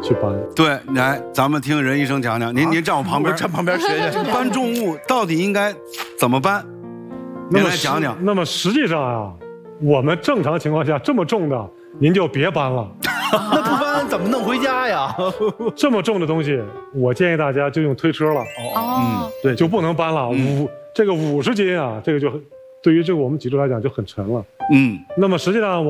去搬。 对，来，咱们听任医生讲讲。您站我旁边， 站旁边学学。 搬重物到底应该怎么搬？您来讲讲。 那么实际上啊，我们正常情况下这么重的，您就别搬了。 那不搬怎么弄回家呀？ 这么重的东西，我建议大家就用推车了。 对， 就不能搬了。这个50斤啊，这个就对于这个我们脊柱来讲就很沉了。 嗯， 那么实际上